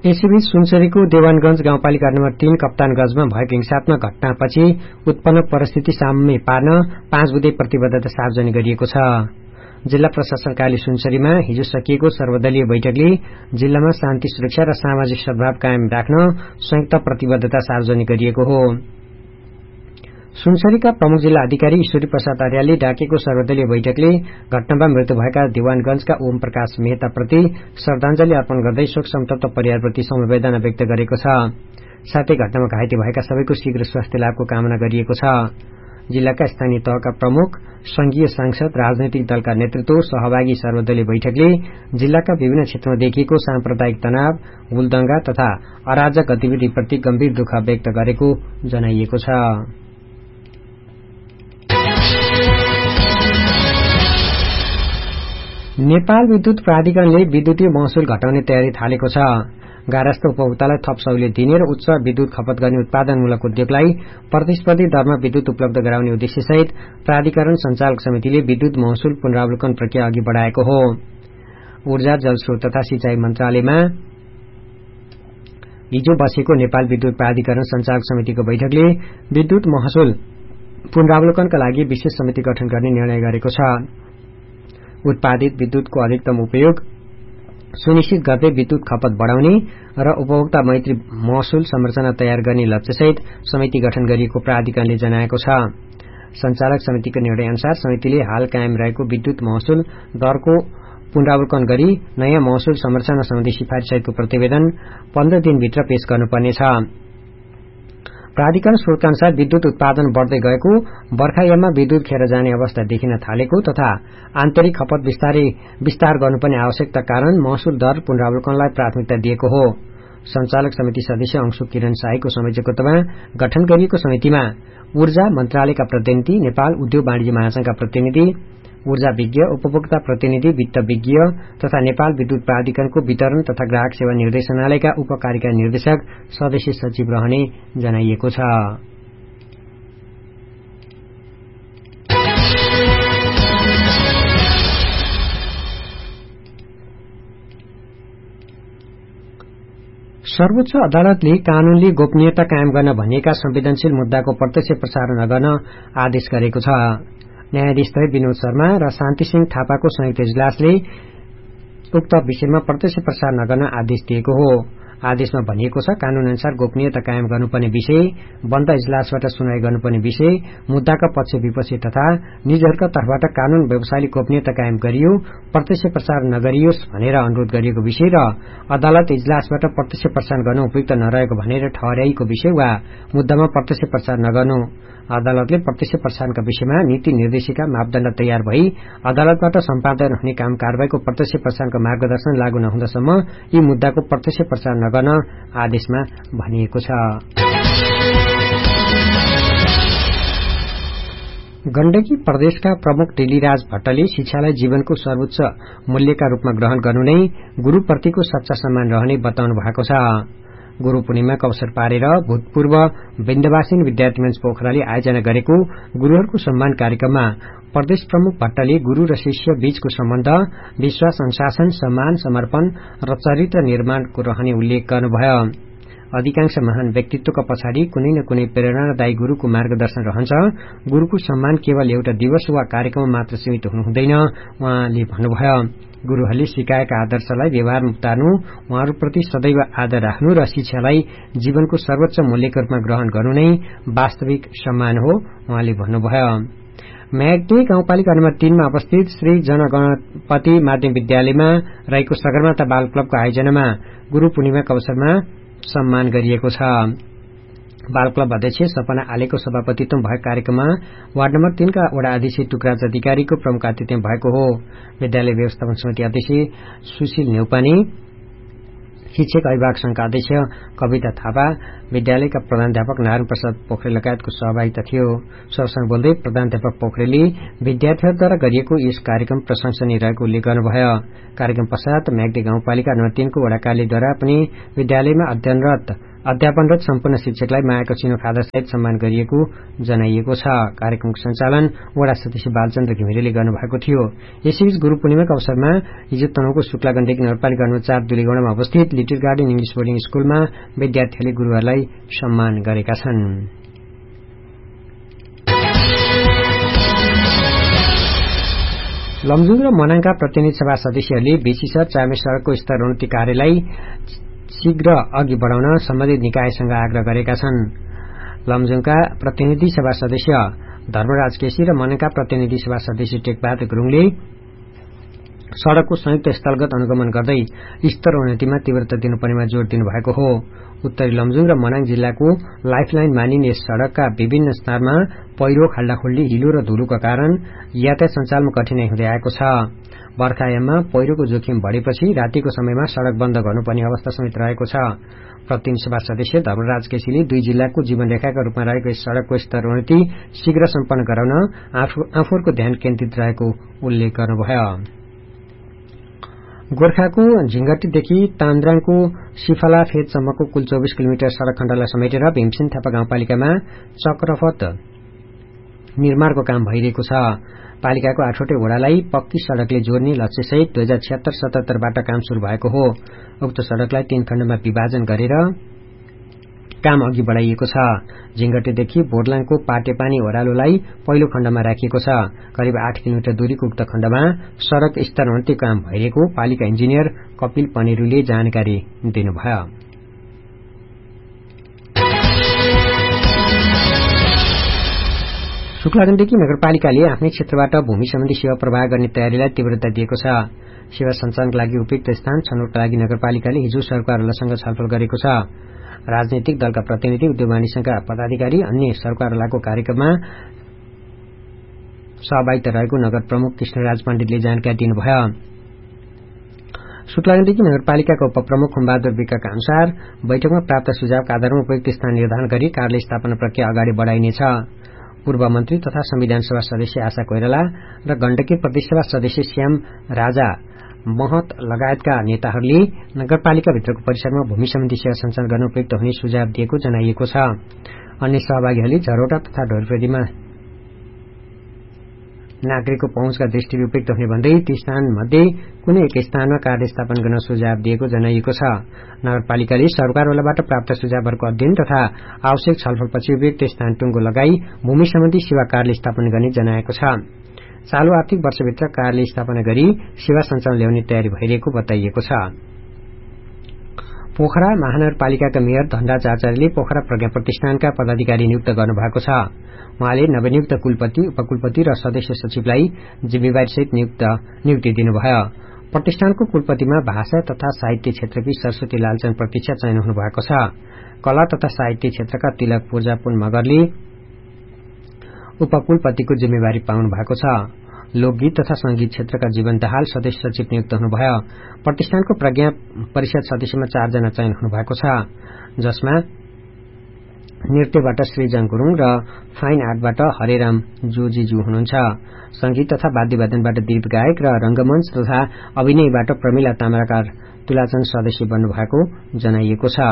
यसैबीच सुनसरीको देवानगंज गाउँपालिका नम्बर 3 कप्तानगंजमा भएको हिंसात्मक घटनापछि उत्पन्न परिस्थिति साम्य पार्न 5 बुँदे प्रतिबद्धता सार्वजनिक गरिएको छ। जिल्ला प्रशासन कार्यालय सुनसरीमा हिजो सकिएको सर्वदलीय बैठकले जिल्लामा शान्ति सुरक्षा र सामाजिक सद्भाव कायम राख्न संयुक्त प्रतिबद्धता सार्वजनिक गरिएको हो। सुनसरीका प्रमुख जिल्ला अधिकारी ईश्वरी प्रसाद आर्यालले डाकेको सर्वदलीय बैठकले घटनामा मृत्यु भएका देवानगंजका ओम प्रकाश मेहता प्रति श्रद्धांजलि अर्पण गर्दै शोक संतप्त परिवारप्रति समवेदना व्यक्त गरेको छ। साथै घटनामा घाइते भएका सबैको शीघ्र स्वास्थ्य लाभको कामना गरिएको छ। जिल्लाका स्थानीय तहका प्रमुख, संघीय सांसद, राजनैतिक दलका नेतृत्व सहभागी सर्वदलीय बैठकले जिल्लाका विभिन्न क्षेत्रमा देखिएको साम्प्रदायिक तनाव, हुलदंगा तथा अराजक गतिविधिप्रति गम्भीर दुःख व्यक्त गरेको जनाइएको छ। नेपाल विद्युत प्राधिकरणले विद्युतीय महसुल घटाउने तयारी थालेको छ। गारस्थ उपभोक्तालाई थप सहुलियत दिने र उच्च विद्युत खपत गर्ने उत्पादनमूलक उद्योगलाई प्रतिस्पर्धी दरमा विद्युत उपलब्ध गराउने उद्देश्यसहित प्राधिकरण संचालक समितिले विद्युत महसुल पुनरावलोकन प्रक्रिया अघि बढ़ाएको हो। ऊर्जा, जलस्रोत तथा सिंचाई मन्त्रालयमा हिजो बसेको नेपाल विद्युत प्राधिकरण संचालक समितिको बैठकले विद्युत महसुल पुनरावलोकनका लागि विशेष समिति गठन गर्ने निर्णय गरेको छ। उत्पादित विद्युतको अधिकतम उपयोग सुनिश्चित गर्दै विद्युत खपत बढ़ाउने र उपभोक्ता मैत्री महसुल संरचना तयार गर्ने लक्ष्यसहित समिति गठन गरिएको प्राधिकरणले जनाएको छ। संचालक समितिको निर्णय अनुसार समितिले हाल कायम रहेको विद्युत महसुल दरको पुनरावलोकन गरी नयाँ महसुल संरचना सम्बन्धी सिफारिससहितको प्रतिवेदन 15 दिनभित्र पेश गर्नुपर्नेछ। प्राधिकरण स्रोतका अनुसार विद्युत उत्पादन बढ़दै गएको, बर्खायाममा विद्युत खेर जाने अवस्था देखिन थालेको तथा आन्तरिक खपत विस्तार गर्नुपर्ने आवश्यकता कारण महसुल दर पुनरावलोकनलाई प्राथमिकता दिएको हो। संचालक समिति सदस्य अंशु किरण शाहीको संयोजकत्वमा गठन गरिएको समितिमा ऊर्जा मन्त्रालयका प्रतिनिधि, नेपाल उद्योग वाणिज्य महासंघका प्रतिनिधि, ऊर्जा विज्ञ, उपभोक्ता प्रतिनिधि, वित्त विज्ञ तथा नेपाल विद्युत प्राधिकरणको वितरण तथा ग्राहक सेवा निर्देशनालयका उपकार्यकारी निर्देशक सदस्य सचिव रहने जनाइएको छ। सर्वोच्च अदालतले कानूनले गोपनीयता कायम गर्न भनिएका संवेदनशील मुद्दाको प्रत्यक्ष प्रसारण नगर्न आदेश गरेको छ। न्यायाधीशद्वय विनोद शर्मा र शान्ति सिंह थापाको संयुक्त इजलासले उक्त विषयमा प्रत्यक्ष प्रसार नगर्न आदेश दिएको हो। आदेशमा भनिएको छ, कानून अनुसार गोपनीयता कायम गर्नुपर्ने विषय, बन्द इजलासबाट सुनवाई गर्नुपर्ने विषय, मुद्दाका पक्ष विपक्षी तथा निजहरूका तर्फबाट कानून व्यवसायले गोपनीयता कायम गरियो, प्रत्यक्ष प्रसार नगरियोस् भनेर अनुरोध गरिएको विषय र अदालत इजलासबाट प्रत्यक्ष प्रसारण गर्न उपयुक्त नरहेको भनेर ठहर्याइएको विषय वा मुद्दामा प्रत्यक्ष प्रसार नगर्नु। अदालतले प्रत्यक्ष प्रसारणका विषयमा नीति निर्देशिका मापदण्ड तयार भई अदालतबाट सम्पादन हुने काम कारबाहीको प्रत्यक्ष प्रसारणको मार्गदर्शन लागू नहुँदासम्म यी मुद्दाको प्रत्यक्ष प्रसार नगर्न आदेशमा भनिएको छ। गण्डकी प्रदेशका प्रमुख दिलीराज भट्टले शिक्षालाई जीवनको सर्वोच्च मूल्यका रूपमा ग्रहण गर्नु नै गुरूप्रतिको सच्चा सम्मान रहने बताउनु भएको छ। गुरू पूर्णिमाको अवसर पारेर भूतपूर्व विन्ध्यवासिनी विद्यार्थी मञ्च पोखराले आयोजना गरेको गुरूहरूको सम्मान कार्यक्रममा प्रदेश प्रमुख भट्टले गुरू र शिष्य बीचको सम्बन्ध विश्वास, अनुशासन, सम्मान, समर्पण र चरित्र निर्माणको रहने उल्लेख गर्नुभयो। अधिकांश महान व्यक्तित्वका पछाडि कुनै न कुनै प्रेरणादायी गुरूको मार्गदर्शन रहन्छ। गुरूको सम्मान केवल एउटा दिवस वा कार्यक्रममा मात्र सीमित हुनु हुँदैन, उहाँले भन्नुभयो। गुरूहरूले सिकाएका आदर्शलाई व्यवहारमा उतार्नु, उहाँहरूप्रति सदैव आदर राख्नु र शिक्षालाई जीवनको सर्वोच्च मूल्यको रूपमा ग्रहण गर्नु नै वास्तविक सम्मान हो, उहाँले भन्नुभयो। म्याग्दी गाउँपालिका नम्बर 3 मा अवस्थित श्री जनगणपति माध्यमिक विद्यालयमा रहेको सगरमाथा बाल क्लबको आयोजनामा गुरू पूर्णिमाको अवसरमा सम्मान गरिएको छ। बाल क्लब अध्यक्ष सपना आलेको सभापतित्व भएको कार्यक्रममा वार्ड नम्बर 3 का वडा अध्यक्ष टुकराज अधिकारीको प्रमुख आतिथ्य भएको हो। विद्यालय व्यवस्थापन समिति अध्यक्ष सुशील नेउपाने, शिक्षक अभिभावक संघका अध्यक्ष कविता थापा, विद्यालयका प्रधानाध्यापक नारायण प्रसाद पोखरेल लगायतको सहभागिता थियो। सरसँग बोल्दै प्रधानाध्यापक पोखरेलले विद्यार्थीहरूद्वारा गरिएको यस कार्यक्रम प्रशंसनीय रहेको उल्लेख गर्नुभयो। कार्यक्रम पश्चात म्याग्दी गाउँपालिका नम्बर 3 को वडा कार्यालयद्वारा पनि विद्यालयमा अध्ययनरत अध्यापनरत सम्पूर्ण शिक्षकलाई मायाको चिनो खादासहित सम्मान गरिएको जनाइएको छ। कार्यक्रमको सञ्चालन वडा सदस्य बालचन्द्र घिमिरेले गर्नुभएको थियो। यसैबीच गुरू पूर्णिमाको अवसरमा हिजो तनहुँको शुक्लागण्डकी नगरपालिका नम्बर 4 दुलीगौडामा अवस्थित लिटिल गार्डन इंग्लिश बोर्डिङ स्कूलमा विद्यार्थीहरूले गुरूहरूलाई सम्मान गरेका छन्। लमजुङ र मनाङका प्रतिनिधि सभा सदस्यहरूले बेसीसर चामे सड़कको स्तरोन्नति कार्यलाई शीघ्र अघि बढ़ाउन सम्बन्धित निकायसँग आग्रह गरेका छन्। लमजुङका प्रतिनिधि सभा सदस्य धर्मराज केसी र मनाङका प्रतिनिधि सभा सदस्य टेकबहादुर गुरुङले सड़कको संयुक्त स्थलगत अनुगमन गर्दै स्तरोन्नतिमा तीव्रता दिनुपर्नेमा जोड़ दिनुभएको हो। उत्तरी लमजुङ र मनाङ जिल्लाको लाइफलाइन मानिने यस सड़कका विभिन्न स्थानमा पहिरो, खाल्डाखुल्डी, हिलो र धुलोका कारण यातायात सञ्चालनमा कठिनाई हुँदै आएको छ। बर्खायाममा पहिरोको जोखिम बढ़ेपछि रातिको समयमा सड़क बन्द गर्नुपर्ने अवस्था समेत रहेको छ। प्रतिनिधि सभा सदस्य धर्मराज केसीले 2 जिल्लाको जीवनरेखाका रूपमा रहेको यस सड़कको स्तरोन्नति शीघ्र सम्पन्न गराउन आफूहरूको ध्यान केन्द्रित रहेको उल्लेख गर्नुभयो। गोर्खाको झिंगटीदेखि तान्द्राङको सिफलाफेदसम्मको कुल 24 किलोमिटर सड़क खण्डलाई समेटेर भीमसेन थापा गाउँपालिकामा चक्रपथ निर्माणको काम भइरहेको छ। पालिकाको 8वटै वडालाई पक्की सड़कले जोड्ने लक्ष्यसहित 2076-77 बाट काम शुरू भएको हो। उक्त सड़कलाई 3 खण्डमा विभाजन गरेर काम अघि बढ़ाइएको छ। झिंगटीदेखि बोर्लाङको पाटेपानी ओह्रालोलाई पहिलो खण्डमा राखिएको छ। करिब 8 किलोमिटर दूरीको उक्त खण्डमा सड़क स्तरोन्नति काम भइरहेको पालिका इन्जिनियर कपिल पनेरूले जानकारी दिनुभयो। शुक्लागण्डकी नगरपालिकाले आफ्नै क्षेत्रबाट भूमि सम्बन्धी सेवा प्रवाह गर्ने तयारीलाई तीव्रता दिएको छ। सेवा सञ्चालनका लागि उपयुक्त स्थान छनौटका लागि नगरपालिकाले हिजो सरकारवालासँग छलफल गरेको छ। राजनैतिक दलका प्रतिनिधि, उद्योग वाणिज्यका पदाधिकारी, अन्य सरकारवालाको कार्यक्रममा सहभागिता रहेको नगर प्रमुख कृष्णराज पण्डितले जानकारी दिनुभयो। शुक्लागण्डकी नगरपालिकाका उपप्रमुख खुम्बहादुर विकका अनुसार बैठकमा प्राप्त सुझावका आधारमा उपयुक्त स्थान निर्धारण गरी कार्यालय स्थापना प्रक्रिया अगाडि बढ़ाइनेछ। पूर्व मन्त्री तथा संविधान सभा सदस्य आशा कोइराला र गण्डकी प्रदेशसभा सदस्य श्याम राजा महत लगायतका नेताहरूले नगरपालिकाभित्रको परिसरमा भूमि सम्बन्धी सेवा सञ्चालन गर्न उपयुक्त हुने सुझाव दिएको जनाइएको छ। अन्य सहभागीहरूले झरोटा तथा ढोरफ्रेदीमा नागरिकको पहुँचका दृष्टिले उपयुक्त हुने भन्दै ती स्थानमध्ये कुनै एक स्थानमा कार्य स्थापना गर्न सुझाव दिएको जनाइएको छ। नगरपालिकाले सरकारवालाबाट प्राप्त सुझावहरूको अध्ययन तथा आवश्यक छलफलपछि उपयुक्त स्थान टुङ्गो लगाई भूमि सम्बन्धी सेवा कार्यालय स्थापना गर्ने जनाएको छ। चालू आर्थिक वर्षभित्र कार्यालय स्थापना गरी सेवा सञ्चालन ल्याउने तयारी भइरहेको बताइएको छ। पोखरा महानगरपालिकाका मेयर धनराज आचार्यले पोखरा प्रज्ञा प्रतिष्ठानका पदाधिकारी नियुक्त गर्नुभएको छ। उहाँले नवनियुक्त कुलपति, उपकुलपति र सदस्य सचिवलाई जिम्मेवारीसहित नियुक्ति दिनुभयो। प्रतिष्ठानको कुलपतिमा भाषा तथा साहित्य क्षेत्रकी सरस्वती लालचन्द प्रतीक्षा चयन हुनुभएको छ। कला तथा साहित्य क्षेत्रका तिलक पूर्जापुन मगरले उपकुलपतिको जिम्मेवारी पाउनु भएको छ। लोकगीत तथा संगीत क्षेत्रका जीवन दाहाल सदस्य सचिव नियुक्त हुनुभयो। प्रतिष्ठानको प्रज्ञा परिषद सदस्यमा 4 जना चयन हुनुभएको छ, जसमा नृत्यबाट श्रीजङ गुरुङ र फाइन आर्टबाट हरेराम जोजीजू हुनुहुन्छ। संगीत तथा वाद्यवादनबाट दिलीप गायक र रंगमञ्च तथा अभिनयबाट प्रमिला ताम्राकार तुलाचन्द सदस्य बन्नुभएको जनाइएको छ।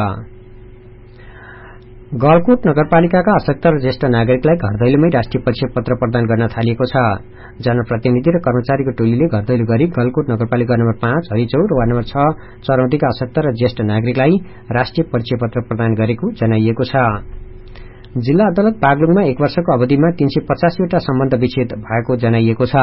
गलकोट नगरपालिकाका अशक्त र ज्येष्ठ नागरिकलाई घरदैलोमै राष्ट्रिय परिचय पत्र प्रदान गर्न थालिएको छ। जनप्रतिनिधि र कर्मचारीको टोलीले घरदैलो गरी गलकोट नगरपालिका नम्बर 5 हरिचौर र वार्ड नम्बर 6 चरौटीका अशक्त र ज्येष्ठ नागरिकलाई राष्ट्रिय परिचय पत्र प्रदान गरेको जनाइएको छ। जिल्ला अदालत बागलुङमा 1 वर्षको अवधिमा 385 वटा सम्बन्ध विच्छेद भएको जनाइएको छ।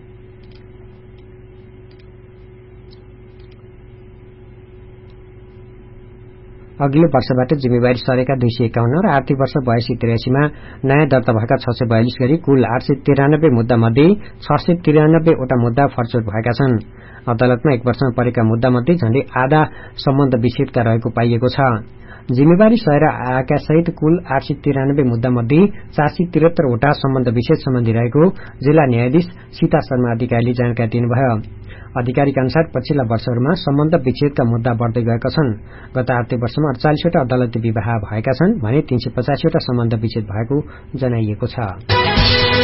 अघिल्लो वर्षबाट जिम्मेवारी सरेका 251 र आर्थिक वर्ष 82-83 मा नयाँ दर्ता भएका 642 गरी कुल 893 मुद्दा मध्ये 693 वटा मुद्दा फरछोट भएका छन्। अदालतमा 1 वर्षमा परेका मुद्दा मध्ये झण्डै आधा सम्बन्ध विच्छेदका रहेको पाइएको छ। जिम्मेवारी सहेर आएका सहित कुल 893 मुद्दा मध्ये 473 वटा सम्बन्ध विच्छेद सम्बन्धी रहेको जिल्ला न्यायाधीश सीता शर्मा अधिकारीले जानकारी दिनुभयो। अधिकारीका अनुसार पछिल्ला वर्षहरूमा सम्बन्ध विच्छेदका मुद्दा बढ्दै गएका छन्। गत आर्थिक वर्षमा 48 वटा अदालती विवाह भएका छन् भने 385 वटा सम्बन्ध विच्छेद भएको जनाइएको छ।